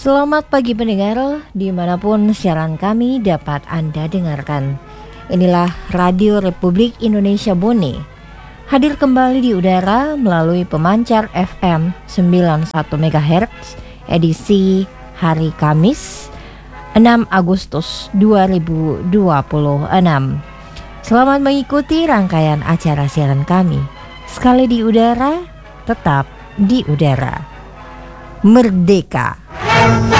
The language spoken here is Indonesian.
Selamat pagi pendengar, dimanapun siaran kami dapat Anda dengarkan. Inilah Radio Republik Indonesia Bone, hadir kembali di udara melalui pemancar FM 91 MHz, edisi hari Kamis 6 Agustus 2026. Selamat mengikuti rangkaian acara siaran kami. Sekali di udara, tetap di udara. Merdeka!